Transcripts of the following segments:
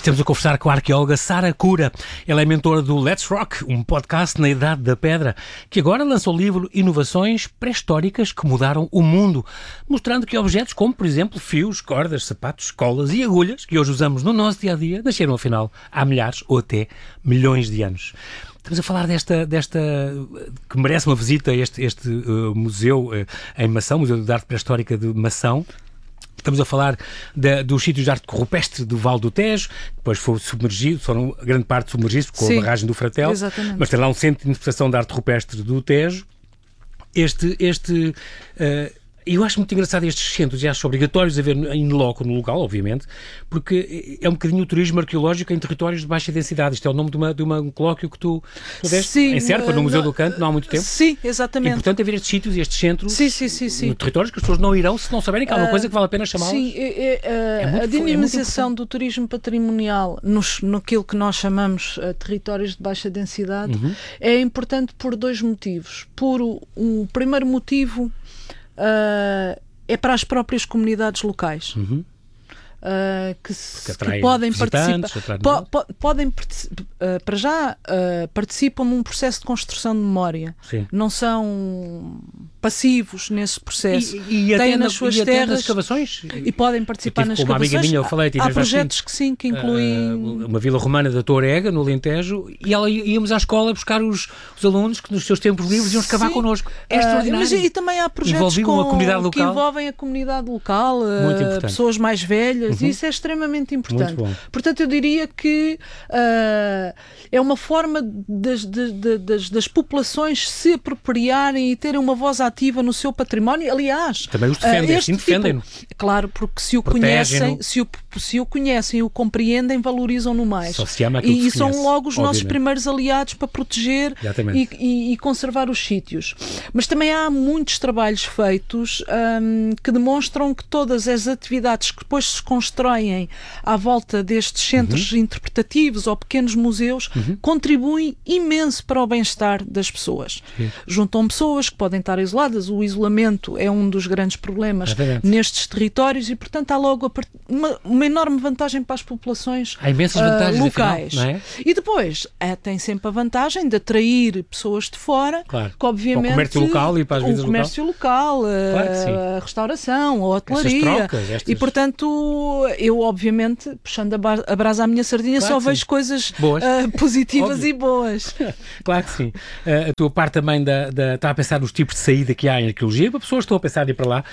Estamos a conversar com a arqueóloga Sara Cura. Ela é mentora do Let's Rock, um podcast na Idade da Pedra, que agora lança o livro Inovações Pré-Históricas que Mudaram o Mundo, mostrando que objetos como, por exemplo, fios, cordas, sapatos, colas e agulhas, que hoje usamos no nosso dia-a-dia, nasceram, afinal, há milhares ou até milhões de anos. Estamos a falar desta que merece uma visita a este museu em Mação, Museu de Arte Pré-Histórica de Mação. Estamos a falar dos sítios de arte rupestre do Vale do Tejo, que depois foram grande parte submergidos com a barragem do Fratel, exatamente. Mas tem lá um centro de interpretação de arte rupestre do Tejo. Eu acho muito engraçado estes centros, e acho obrigatórios haver em loco, no local, obviamente, porque é um bocadinho o turismo arqueológico em territórios de baixa densidade. Isto é o nome de um colóquio que tu deste, sim, em Serpa, no Museu do Canto, não há muito tempo. Sim, exatamente. É importante haver estes sítios e estes centros sim. no territórios que as pessoas não irão se não saberem que há alguma coisa que vale a pena chamá-las. Sim, a dinamização do turismo patrimonial naquilo que nós chamamos territórios de baixa densidade é importante por dois motivos. O primeiro motivo é para as próprias comunidades locais. Que podem participar. Para já participam num processo de construção de memória. Sim. Não são passivos nesse processo. E têm nas suas terras nas escavações. E podem participar nas escavações. Uma amiga minha, eu falei, há projetos que incluem uma vila romana da Torrega, no Alentejo, e íamos à escola buscar os alunos que nos seus tempos livres iam escavar connosco. É extraordinário. E também há projetos que envolvem a comunidade local, pessoas mais velhas. E isso é extremamente importante. Portanto, eu diria que é uma forma das populações se apropriarem e terem uma voz ativa no seu património. Aliás, também os defendem-no. Claro, porque se o conhecem, o compreendem, valorizam-no mais. Só se ama aquilo que se são conhece, logo os nossos primeiros aliados para proteger e conservar os sítios. Mas também há muitos trabalhos feitos que demonstram que todas as atividades que depois se constroem à volta destes centros interpretativos ou pequenos museus contribuem imenso para o bem-estar das pessoas. Juntam pessoas que podem estar isoladas. O isolamento é um dos grandes problemas nestes territórios e, portanto, há logo uma enorme vantagem para as populações locais. Afinal, não é? E depois tem sempre a vantagem de atrair pessoas de fora, que obviamente... O comércio local e para as vidas o comércio local, a restauração, a hotelaria. E, portanto, eu, obviamente, puxando a brasa à minha sardinha, só vejo coisas positivas e boas. Claro que sim. A tua parte também está a pensar nos tipos de saída que há em arqueologia, para pessoas que estão a pensar em ir para lá,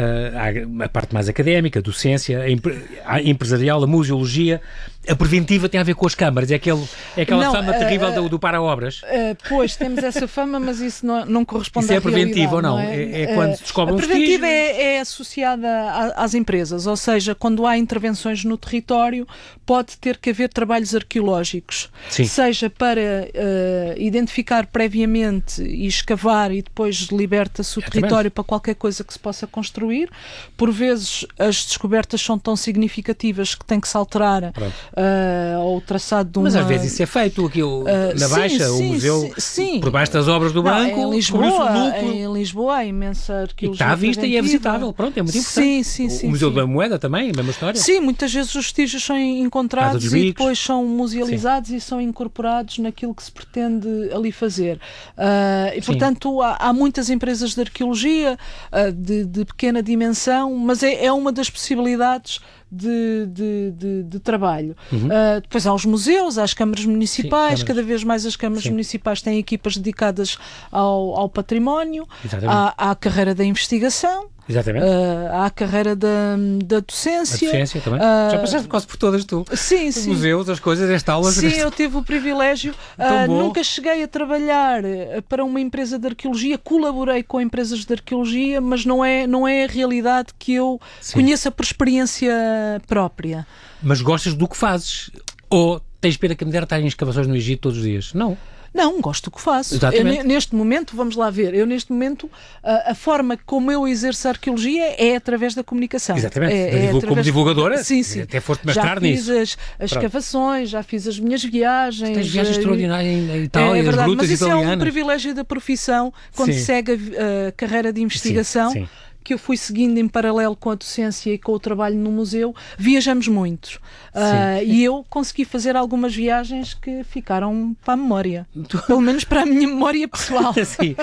há a parte mais académica, a docência, a empresarial, a museologia. A preventiva tem a ver com as câmaras, é aquela fama terrível do para-obras. Pois, temos essa fama, mas isso não corresponde à realidade. Isso é preventivo ou não? É quando se descobre um vestígio? A preventiva é associada às empresas, ou seja, quando há intervenções no território, pode ter que haver trabalhos arqueológicos, seja para identificar previamente e escavar e depois liberta-se o território para qualquer coisa que se possa construir. Por vezes as descobertas são tão significativas que tem que se alterar ao traçado de uma... Mas às vezes isso é feito aqui na Baixa, o museu, por baixo das obras do banco, em Lisboa há imensa arqueologia. E está à vista preventiva. E é visitável, pronto, é muito importante. O Museu da Moeda também, a mesma história. Sim, muitas vezes os vestígios são encontrados e depois são musealizados e são incorporados naquilo que se pretende ali fazer. E portanto há muitas empresas de arqueologia de pequena dimensão, mas é uma das possibilidades de trabalho. Depois há os museus, há as câmaras municipais, cada vez mais as câmaras municipais têm equipas dedicadas ao património, há a carreira da investigação. Há a carreira da docência. A docência também. Já passaste quase por todas tu. Sim. Os museus, as coisas, esta aula. Sim, eu tive o privilégio. Nunca cheguei a trabalhar para uma empresa de arqueologia, colaborei com empresas de arqueologia, mas não é a realidade que eu conheça por experiência própria. Mas gostas do que fazes? Ou tens pena que me der estar em escavações no Egito todos os dias? Não, gosto do que faço. Neste momento, vamos lá ver, a forma como eu exerço a arqueologia é através da comunicação. Exatamente. Como divulgadora? Sim. Até foste mestrar nisso. Já fiz as escavações, já fiz as minhas viagens. Tens viagens extraordinárias em Itália, as grutas italianas. Mas isso é um privilégio da profissão, quando segue a carreira de investigação. que eu fui seguindo em paralelo com a docência e com o trabalho no museu, viajamos muito. E eu consegui fazer algumas viagens que ficaram para a memória. Pelo menos para a minha memória pessoal. Sim,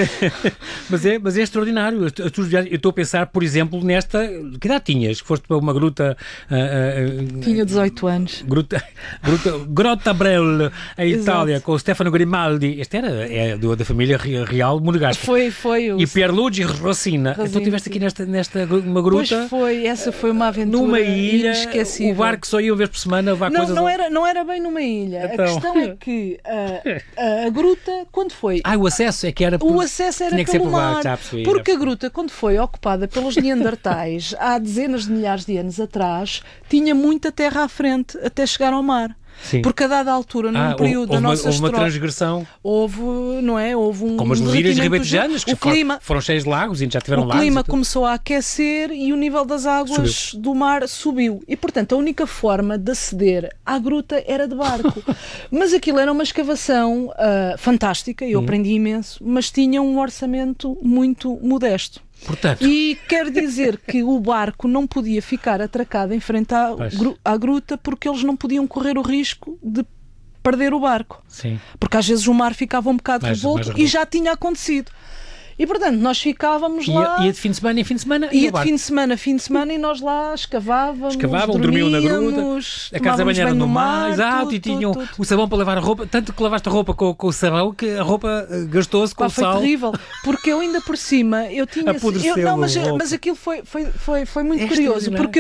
mas é extraordinário. As tuas viagens, eu estou a pensar, por exemplo, nesta... Que idade tinhas? Que foste para uma gruta... Tinha 18 anos. Grotta Brel, em Itália, com o Stefano Grimaldi. Este é da família real monegasca. Foi. E Pierluigi Rossina. Então estiveste aqui nesta uma gruta. Pois essa foi uma aventura numa ilha, inesquecível. O barco só ia uma vez por semana levar coisas... Não era bem numa ilha. Então... A questão é que a gruta, quando foi... o acesso é que era... O acesso era pelo mar. Percebi, porque a gruta, quando foi ocupada pelos neandertais, há dezenas de milhares de anos atrás, tinha muita terra à frente até chegar ao mar. Sim. Porque a dada altura, num período da nossa história... Houve uma transgressão. Houve um... Como as ilhas ribatejanas, que clima, foram cheias de lagos e já tiveram lagos. O clima começou a aquecer e o nível das águas do mar subiu. E, portanto, a única forma de aceder à gruta era de barco. Mas aquilo era uma escavação fantástica, eu aprendi imenso, mas tinha um orçamento muito modesto. Portanto... E quer dizer que o barco não podia ficar atracado em frente à gruta porque eles não podiam correr o risco de perder o barco. Sim. Porque às vezes o mar ficava um bocado revolto e já tinha acontecido. E, portanto, nós ficávamos lá... Ia de fim de semana em fim de semana? Ia de fim de semana e nós lá escavávamos, dormiam na gruta, a casa de banho era no mar, exato, e tinham o sabão para lavar a roupa, tanto que lavaste a roupa com o sabão que a roupa gastou-se com o sal. Foi terrível, porque eu ainda por cima, eu tinha... Mas aquilo foi muito curioso, porque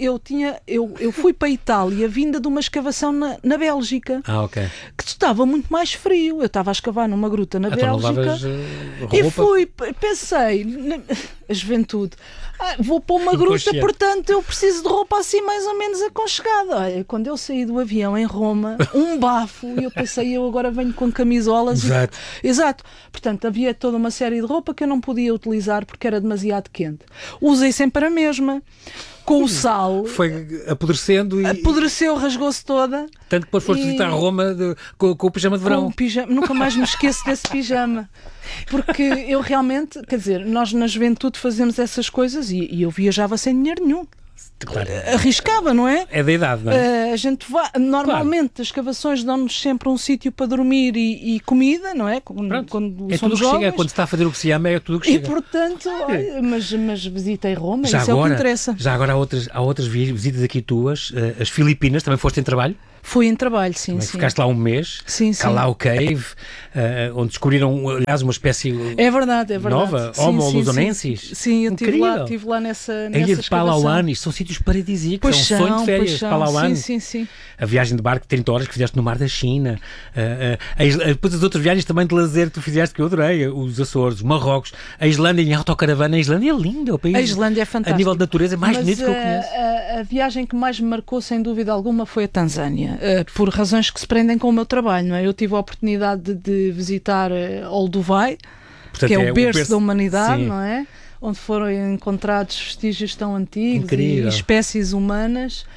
eu fui para a Itália vinda de uma escavação na Bélgica, que estava muito mais frio. Eu estava a escavar numa gruta na Bélgica e pensei, a juventude, vou para uma gruta, portanto eu preciso de roupa assim mais ou menos aconchegada. Olha, quando eu saí do avião em Roma, um bafo, e eu pensei, eu agora venho com camisolas. Exato. Portanto, havia toda uma série de roupa que eu não podia utilizar porque era demasiado quente. Usei sempre a mesma. Com o sal... Foi apodrecendo e... Apodreceu, rasgou-se toda. Tanto que depois foste visitar Roma com o pijama de verão. Nunca mais me esqueço desse pijama. Porque eu realmente... Quer dizer, nós na juventude fazemos essas coisas e eu viajava sem dinheiro nenhum. Claro. Arriscava, não é? É da idade, não é? A gente normalmente as escavações dão-nos sempre um sítio para dormir e comida, não é? Quando é tudo o que chega, quando se está a fazer o que se ama, é tudo o que chega. E portanto, mas visitei Roma, isso é o que interessa. Já agora há outras visitas aqui tuas, as Filipinas, também foste em trabalho? Fui em trabalho, sim. Ficaste lá um mês, Calau Cave, onde descobriram, aliás, uma espécie nova, Homo luzonensis. Sim, eu estive lá nessa A ilha de Palauan, isto são sítios paradisíacos, é um sonho de férias, Palauan. Sim. A viagem de barco de 30 horas que fizeste no mar da China, depois as outras viagens também de lazer que tu fizeste, que eu adorei, os Açores, Marrocos, a Islândia em autocaravana. A Islândia é linda, o país. A Islândia é fantástica. A nível de natureza é mais bonito que eu conheço. A viagem que mais me marcou, sem dúvida alguma, foi a Tanzânia. Por razões que se prendem com o meu trabalho, não é? Eu tive a oportunidade de visitar Olduvai, portanto, que é o berço da humanidade, não é? Onde foram encontrados vestígios tão antigos e espécies humanas.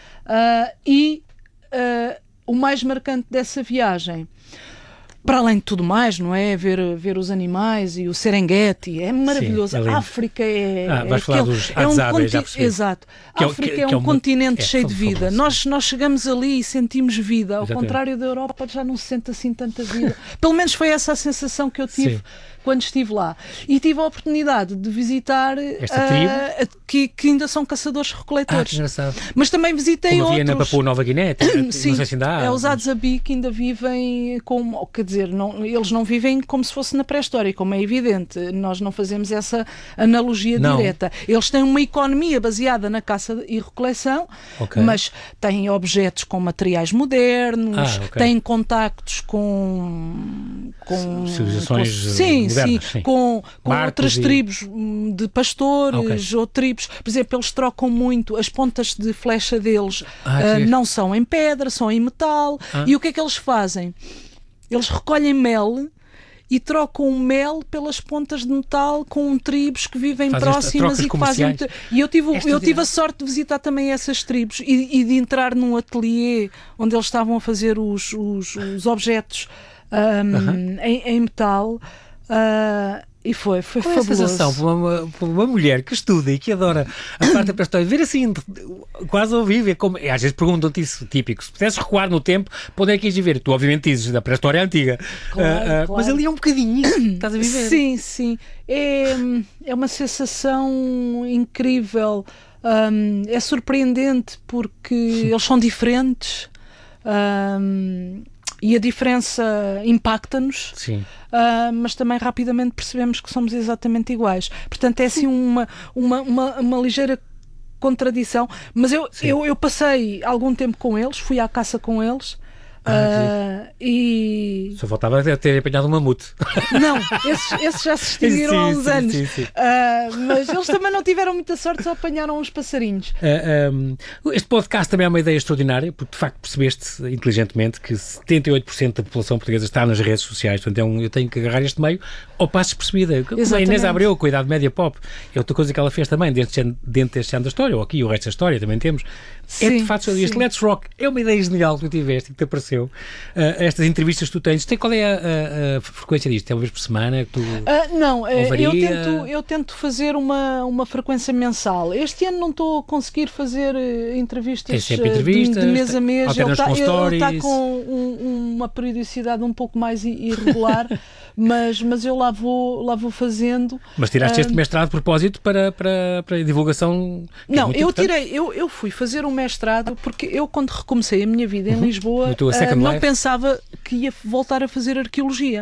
O mais marcante dessa viagem, para além de tudo mais, não é? Ver os animais e o Serengeti, é maravilhoso. A África vais falar dos Hadzabe, já percebi. Exato. A África é um continente cheio de vida. Nós chegamos ali e sentimos vida. Ao contrário da Europa, já não se sente assim tanta vida. Pelo menos foi essa a sensação que eu tive quando estive lá. E tive a oportunidade de visitar esta tribo que ainda são caçadores-recoletores. Que engraçado. Mas também visitei como outros. Havia na Papua Nova Guiné, sim, não sei se ainda há. É os Hadzabe que ainda vivem como, quer dizer, eles não vivem como se fosse na pré-história, como é evidente. Nós não fazemos essa analogia direta. Eles têm uma economia baseada na caça e recoleção, mas têm objetos com materiais modernos, têm contactos com civilizações modernas, com outras tribos de pastores ou tribos. Por exemplo, eles trocam muito, as pontas de flecha deles não são em pedra, são em metal. E o que é que eles fazem? Eles recolhem mel e trocam o mel pelas pontas de metal com tribos que vivem próximas e que fazem... E eu tive a sorte de visitar também essas tribos e de entrar num ateliê onde eles estavam a fazer os objetos em metal. E foi Qual fabuloso. É a sensação para uma mulher que estuda e que adora a parte da pré-história, ver assim, quase ao vivo, às vezes perguntam-te isso, típico, se pudesses recuar no tempo, para onde é que ias viver? Tu obviamente dizes da pré-história antiga, Claro. Mas ali é um bocadinho isso que estás a viver. Sim. É uma sensação incrível, é surpreendente porque eles são diferentes. E a diferença impacta-nos, mas também rapidamente percebemos que somos exatamente iguais. Portanto, é assim uma ligeira contradição. Mas eu passei algum tempo com eles, fui à caça com eles. E... Só faltava ter apanhado um mamute. Não, esses já se extinguiram há uns anos. Sim. Mas eles também não tiveram muita sorte, só apanharam uns passarinhos. Este podcast também é uma ideia extraordinária, porque de facto percebeste inteligentemente que 78% da população portuguesa está nas redes sociais, portanto eu tenho que agarrar este meio ao passo despercebida. Como a Inês Abreu, com a Idade Média Pop, é outra coisa que ela fez também dentro deste ano da história, ou aqui o resto da história também temos. É de facto, este Let's Rock é uma ideia genial que tu tiveste e que te apareceu. Estas entrevistas que tu tens, qual é a frequência disto? É uma vez por semana que tu... Não, eu tento fazer uma frequência mensal. Este ano não estou a conseguir fazer entrevistas de mês a mês. Ele está com uma periodicidade um pouco mais irregular, mas eu lá vou fazendo. Mas tiraste este mestrado de propósito para a divulgação? Não, eu fui fazer um mestrado porque eu, quando recomecei a minha vida em Lisboa, não pensava que ia voltar a fazer arqueologia,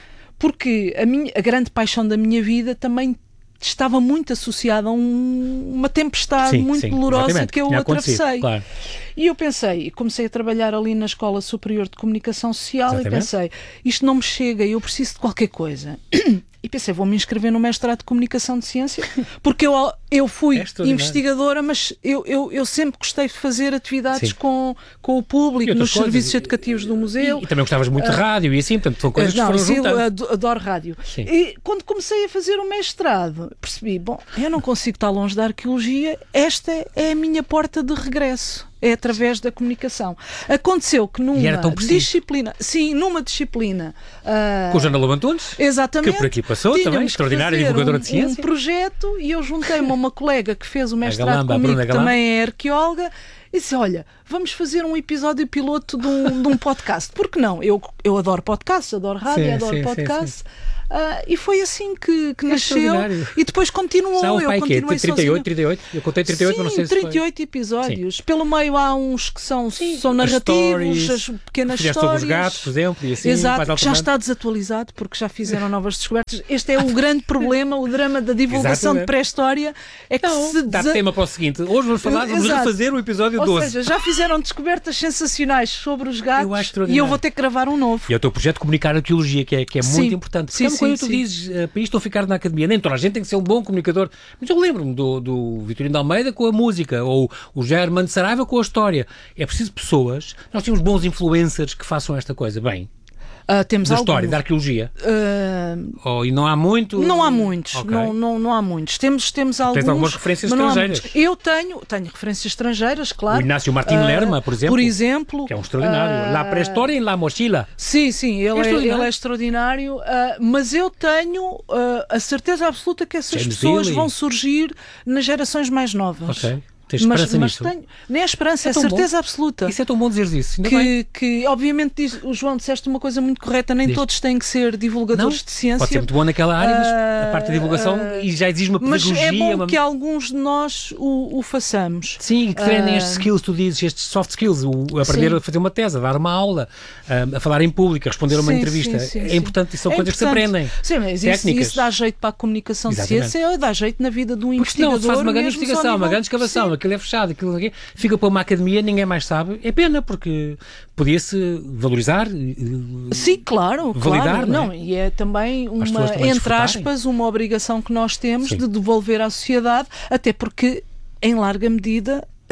porque a grande paixão da minha vida também estava muito associada a uma tempestade muito dolorosa que eu atravessei. Claro. E eu comecei a trabalhar ali na Escola Superior de Comunicação Social e pensei, isto não me chega, eu preciso de qualquer coisa. E pensei, vou-me inscrever no mestrado de Comunicação de Ciência, porque eu fui investigadora, mas eu sempre gostei de fazer atividades com o público, nos serviços educativos do museu. E também gostavas muito de rádio e assim, portanto, são coisas que foram juntando. Eu adoro rádio. Sim. E quando comecei a fazer o mestrado, percebi, eu não consigo estar longe da arqueologia, esta é a minha porta de regresso. É através da comunicação. Aconteceu que numa disciplina... Sim, numa disciplina... com o Joana Lobo Antunes? Exatamente. Que por aqui passou também, extraordinária divulgadora de ciência. Um projeto, e eu juntei-me a uma colega que fez o mestrado comigo, que também é arqueóloga, e disse, olha, vamos fazer um episódio piloto de um podcast. Por que não? Eu adoro podcasts, adoro rádio, adoro podcasts. E foi assim que nasceu. E depois continuou. Eu continuei 38? Eu contei 38, mas não sei se 38 episódios. Sim. Pelo meio há uns que são narrativos, as pequenas histórias. Sobre os gatos, por exemplo, e assim. Exato, que já está desatualizado, porque já fizeram novas descobertas. Este é o grande problema, o drama da divulgação de pré-história. É que dá tema para o seguinte. Hoje vamos refazer o episódio 12. Ou seja, já fizeram descobertas sensacionais sobre os gatos e eu vou ter que gravar um novo. E é o teu projeto de comunicar a arqueologia, que é muito importante. Quando tu dizes, para isto ou ficar na academia, nem toda a gente tem que ser um bom comunicador. Mas eu lembro-me do Vitorino de Almeida com a música, ou o Germano de Saraiva com a história. É preciso pessoas, nós temos bons influencers que façam esta coisa bem. Temos da história, da arqueologia. E não há muito? Não há muitos. Okay. Não há muitos. Temos alguns. Tens algumas referências estrangeiras? Eu tenho referências estrangeiras, claro. O Inácio Martim Lerma, por exemplo. Que é um extraordinário. La pré-história em La Mochila. Sim, ele é extraordinário. Mas eu tenho a certeza absoluta que essas pessoas vão surgir nas gerações mais novas. Ok. Tens esperança nisso? Nem a esperança, é a certeza absoluta. Isso é tão bom dizer isso. Que obviamente, o João, disseste uma coisa muito correta, nem todos têm que ser divulgadores de ciência. Pode ser muito bom naquela área, mas a parte da divulgação e já exige uma pedagogia. Mas é bom que alguns de nós o façamos. Sim, que treinem estes skills, tu dizes, estes soft skills, aprender a fazer uma tese, a dar uma aula, a falar em público, a responder a uma entrevista. É importante, são coisas que se aprendem. Sim, mas isso dá jeito para a comunicação de ciência, dá jeito na vida de um investigador. Porque senão se faz uma grande investigação, uma grande escavação, aquilo é fechado, aquilo aqui, fica para uma academia, ninguém mais sabe. É pena, porque podia-se valorizar, sim, claro, validar. Não, e é também entre aspas, uma obrigação que nós temos de devolver à sociedade, até porque, em larga medida,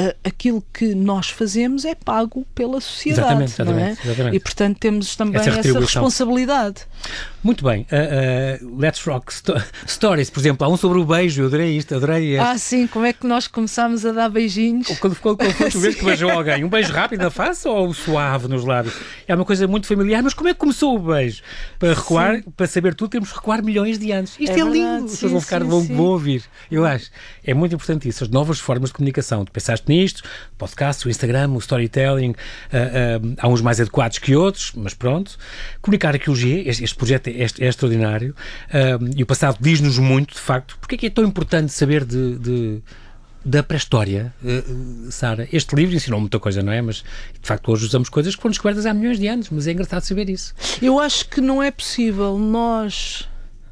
aquilo que nós fazemos é pago pela sociedade. Exatamente. E, portanto, temos também essa responsabilidade. Muito bem. Let's Rock Stories, por exemplo, há um sobre o beijo, eu adorei isto, adorei este. Sim, como é que nós começámos a dar beijinhos? Quando foi a vez que beijou alguém? Um beijo rápido na face ou suave nos lábios? É uma coisa muito familiar, mas como é que começou o beijo? Para recuar, para saber tudo, temos que recuar milhões de anos. Isto é lindo, as pessoas vão ouvir. Eu acho. É muito importante isso, as novas formas de comunicação. Tu pensaste nisto, o podcast, o Instagram, o storytelling, há uns mais adequados que outros, mas pronto. Comunicar arqueologia, este projeto é extraordinário, e o passado diz-nos muito, de facto. Porquê é que é tão importante saber da pré-história, Sara? Este livro ensinou muita coisa, não é? Mas, de facto, hoje usamos coisas que foram descobertas há milhões de anos, mas é engraçado saber isso. Eu acho que não é possível nós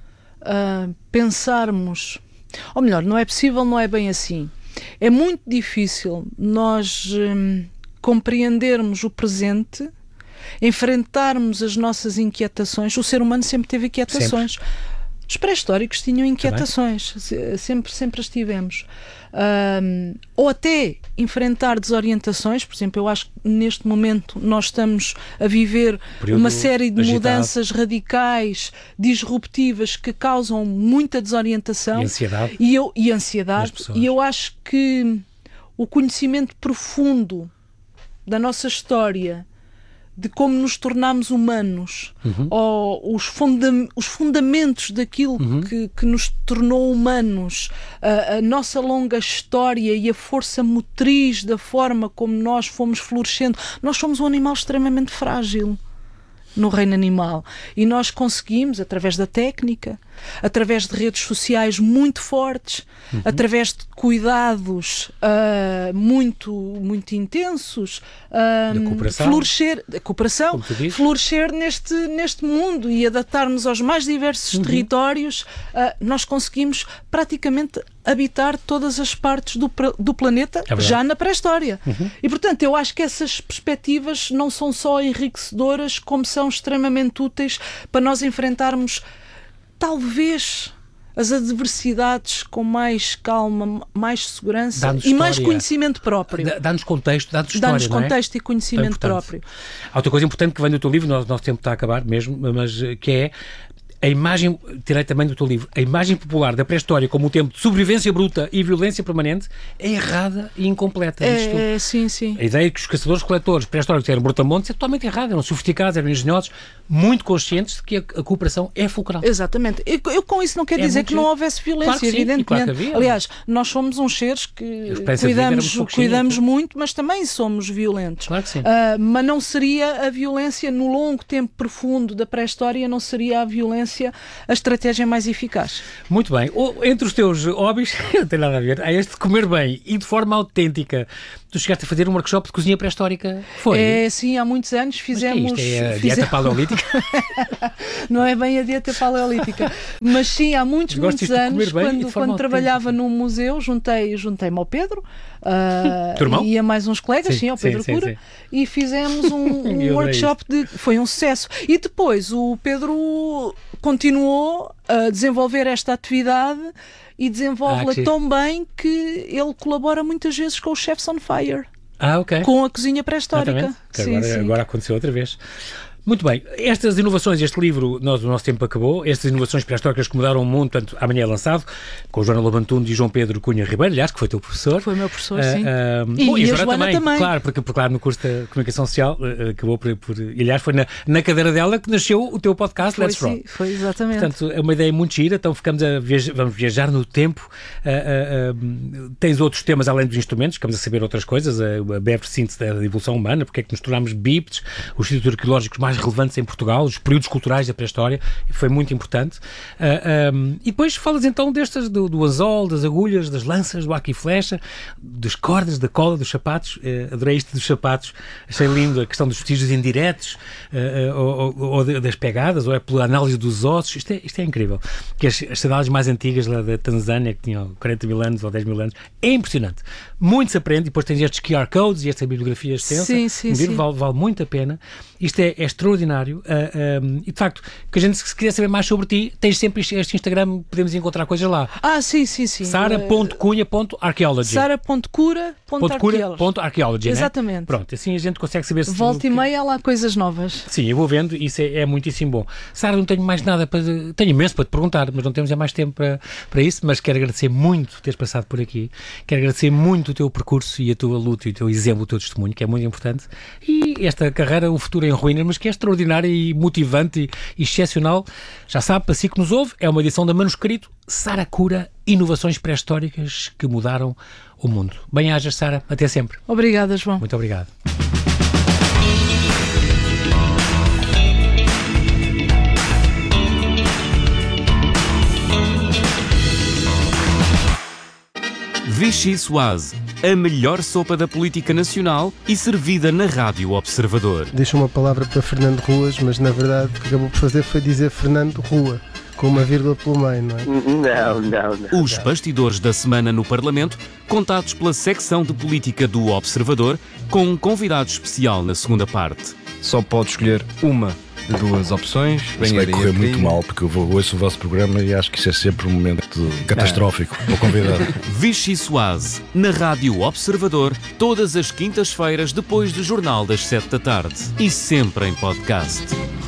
pensarmos, ou melhor, não é possível, não é bem assim. É muito difícil nós compreendermos o presente, enfrentarmos as nossas inquietações. O ser humano sempre teve inquietações. Sempre. Os pré-históricos tinham inquietações, sempre as tivemos. Ou até enfrentar desorientações. Por exemplo, eu acho que neste momento nós estamos a viver uma série de mudanças radicais, disruptivas, que causam muita desorientação. E ansiedade. E ansiedade. E eu acho que o conhecimento profundo da nossa história, de como nos tornámos humanos, ou os fundamentos daquilo que nos tornou humanos, a nossa longa história e a força motriz da forma como nós fomos florescendo. Nós somos um animal extremamente frágil no reino animal, e nós conseguimos, através da técnica, através de redes sociais muito fortes, através de cuidados muito intensos, florescer neste mundo e adaptarmos aos mais diversos territórios. Nós conseguimos praticamente habitar todas as partes do planeta, já na pré-história. E, portanto, eu acho que essas perspectivas não são só enriquecedoras, como são extremamente úteis para nós enfrentarmos, talvez, as adversidades com mais calma, mais segurança e mais conhecimento próprio. Dá-nos contexto, dá-nos história, dá-nos contexto e conhecimento próprio. Há outra coisa importante que vem do teu livro, nosso tempo está a acabar mesmo, mas que é a imagem, tirei também do teu livro, a imagem popular da pré-história como um tempo de sobrevivência bruta e violência permanente é errada e incompleta. Sim. A ideia que os caçadores-coletores pré-históricos eram brutamontes é totalmente errada, eram sofisticados, eram engenhosos, muito conscientes de que a cooperação é fulcral. Exatamente. Eu com isso não quero dizer que não houvesse violência, claro que sim, evidentemente. Claro que havia. Aliás, nós somos uns seres que cuidamos muito, mas também somos violentos. Claro que sim. Mas não seria a violência no longo tempo profundo da pré-história, não seria a violência a estratégia mais eficaz. Muito bem. Entre os teus hobbies, não tem nada a ver, há este de comer bem e de forma autêntica. Tu chegaste a fazer um workshop de cozinha pré-histórica? Foi? Sim, há muitos anos fizemos... Mas é a dieta paleolítica? Não é bem a dieta paleolítica. Mas sim, há muitos anos, quando trabalhava num museu, juntei-me ao Pedro e a mais uns colegas, ao Pedro Cura, e fizemos um workshop foi um sucesso. E depois o Pedro continuou a desenvolver esta atividade e desenvolve-la tão bem que ele colabora muitas vezes com os Chefs on Fire. Ok. Com a cozinha pré-histórica. Agora aconteceu outra vez. Muito bem, estas inovações, este livro, o nosso tempo acabou, estas inovações pré-históricas que mudaram o mundo, portanto, amanhã é lançado, com Joana Lobantundo e João Pedro Cunha Ribeiro, aliás, que foi teu professor. Foi meu professor, sim. E a Joana também. Claro, porque no curso de Comunicação Social acabou por... Aliás, foi na cadeira dela que nasceu o teu podcast, Let's Rock. Foi exatamente. Portanto, é uma ideia muito gira, então vamos viajar no tempo. Tens outros temas além dos instrumentos, ficamos a saber outras coisas, a breve síntese da evolução humana, porque é que nos tornámos bípedes, os sítios arqueológicos mais relevantes em Portugal, os períodos culturais da pré-história, foi muito importante. E depois falas então destas, do anzol, das agulhas, das lanças, do arco e flecha, das cordas, da cola, dos sapatos. Adorei isto dos sapatos, achei lindo a questão dos vestígios indiretos, ou das pegadas, ou é pela análise dos ossos. Isto é incrível. Que as cidades mais antigas lá da Tanzânia, que tinham 40 mil anos ou 10 mil anos, é impressionante. Muito se aprende, e depois tens estes QR codes e esta bibliografia extensa. Sim. Vale muito a pena. Isto é extraordinário e, de facto, que a gente, se quiser saber mais sobre ti, tens sempre este Instagram, podemos encontrar coisas lá. Sim. Sara.cunha.archaeology. Sara.cura.archaeology. Exatamente. Né? Pronto, assim a gente consegue saber se... Volta e meia há lá coisas novas. Sim, eu vou vendo, isso é muitíssimo bom. Sara, não tenho mais nada para... Tenho imenso para te perguntar, mas não temos já mais tempo para isso, mas quero agradecer muito teres passado por aqui, quero agradecer muito o teu percurso e a tua luta e o teu exemplo, o teu testemunho, que é muito importante, e esta carreira, o futuro em ruínas, mas que é extraordinária e motivante e excepcional. Já sabe, para si que nos ouve, é uma edição da Manuscrito, Sara Cura, inovações pré-históricas que mudaram o mundo. Bem-ajas, Sara, até sempre. Obrigada, João. Muito obrigado. Vichy Soase, a melhor sopa da política nacional e servida na Rádio Observador. Deixa uma palavra para Fernando Ruas, mas na verdade o que acabou por fazer foi dizer Fernando Rua, com uma vírgula pelo meio, não é? Não. Os bastidores da semana no Parlamento, contados pela secção de política do Observador, com um convidado especial na segunda parte. Só pode escolher uma de duas opções. Isso vai correr muito mal, porque eu ouço o vosso programa e acho que isso é sempre um momento catastrófico para o convidado. Vichy Soase, na Rádio Observador, todas as quintas-feiras depois do Jornal das 7 da tarde. E sempre em podcast.